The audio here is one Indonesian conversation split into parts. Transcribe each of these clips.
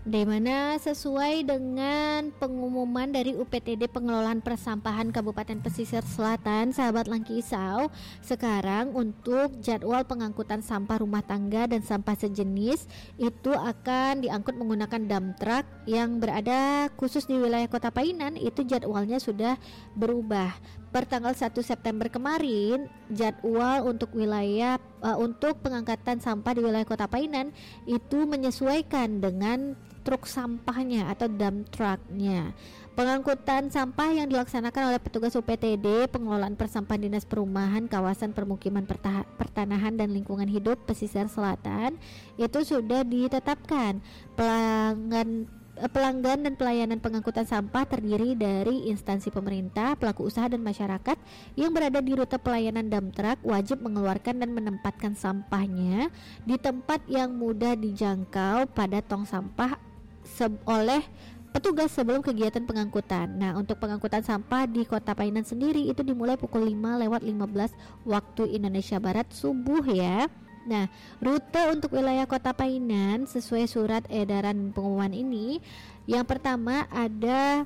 di mana sesuai dengan pengumuman dari UPTD Pengelolaan Persampahan Kabupaten Pesisir Selatan, sahabat Langkisau, sekarang untuk jadwal pengangkutan sampah rumah tangga dan sampah sejenis itu akan diangkut menggunakan dump truck yang berada khusus di wilayah Kota Painan. Itu jadwalnya sudah berubah. Per tanggal 1 September kemarin, jadwal untuk untuk pengangkatan sampah di wilayah Kota Painan itu menyesuaikan dengan truk sampahnya atau dump trucknya. Pengangkutan sampah yang dilaksanakan oleh petugas UPTD Pengelolaan Persampahan Dinas Perumahan Kawasan Permukiman Pertanahan dan Lingkungan Hidup Pesisir Selatan itu sudah ditetapkan. Pelanggan dan pelayanan pengangkutan sampah terdiri dari instansi pemerintah, pelaku usaha dan masyarakat yang berada di rute pelayanan dump truck wajib mengeluarkan dan menempatkan sampahnya di tempat yang mudah dijangkau pada tong sampah oleh petugas sebelum kegiatan pengangkutan. Nah, untuk pengangkutan sampah di Kota Painan sendiri itu dimulai pukul 5:15 waktu Indonesia Barat subuh ya. Nah, rute untuk wilayah Kota Painan sesuai surat edaran pengumuman ini, yang pertama ada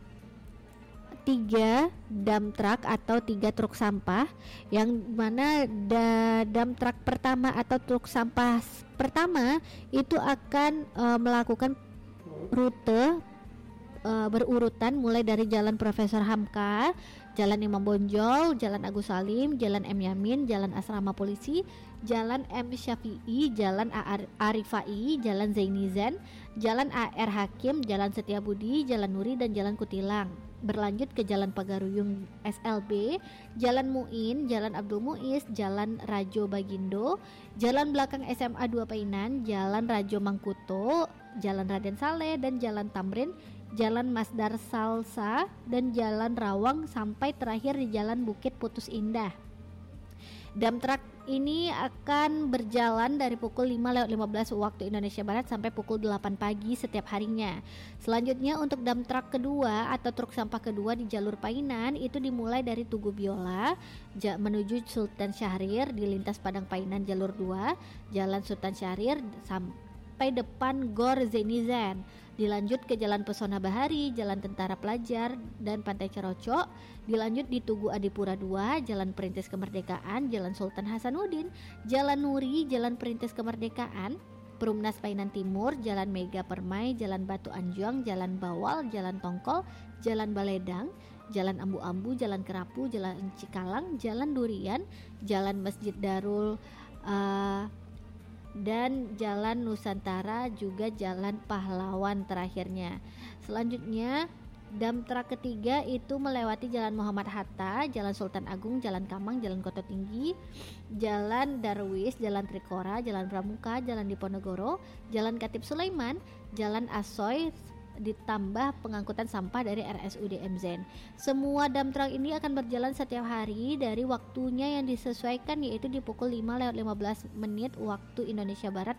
3 dump truck atau 3 truk sampah, yang mana dump truck pertama atau truk sampah pertama itu akan melakukan rute berurutan mulai dari Jalan Profesor Hamka, Jalan Imam Bonjol, Jalan Agus Salim, Jalan M Yamin, Jalan Asrama Polisi, Jalan M Syafi'i, Jalan Arifai, Jalan Zainizan, Jalan AR Hakim, Jalan Setiabudi, Jalan Nuri dan Jalan Kutilang. Berlanjut ke Jalan Pagaruyung SLB, Jalan Muin, Jalan Abdul Muiz, Jalan Rajo Bagindo, Jalan belakang SMA 2 Painan, Jalan Rajo Mangkuto, Jalan Raden Saleh dan Jalan Tamrin, Jalan Masdar Salsa dan Jalan Rawang sampai terakhir di Jalan Bukit Putus Indah. Dump truck ini akan berjalan dari pukul 5:15 waktu Indonesia Barat sampai pukul 8 pagi setiap harinya. Selanjutnya untuk dump truck kedua atau truk sampah kedua di jalur Painan itu dimulai dari Tugu Biola menuju Sultan Syahrir di lintas Padang Painan jalur 2, Jalan Sultan Syahrir sampai depan Gor Zainizan. Dilanjut ke Jalan Pesona Bahari, Jalan Tentara Pelajar dan Pantai Cerocok. Dilanjut di Tugu Adipura 2, Jalan Perintis Kemerdekaan, Jalan Sultan Hasanuddin, Jalan Nuri, Jalan Perintis Kemerdekaan, Perumnas Painan Timur, Jalan Mega Permai, Jalan Batu Anjuang, Jalan Bawal, Jalan Tongkol, Jalan Baledang, Jalan Ambu-Ambu, Jalan Kerapu, Jalan Cikalang, Jalan Durian, Jalan Masjid Darul dan Jalan Nusantara, juga Jalan Pahlawan terakhirnya. Selanjutnya dump truck ketiga itu melewati Jalan Muhammad Hatta, Jalan Sultan Agung, Jalan Kamang, Jalan Kota Tinggi, Jalan Darwis, Jalan Trikora, Jalan Pramuka, Jalan Diponegoro, Jalan Katib Sulaiman, Jalan Asoy, ditambah pengangkutan sampah dari RSUD MZen. Semua dump truck ini akan berjalan setiap hari dari waktunya yang disesuaikan, yaitu di pukul 5:15 waktu Indonesia Barat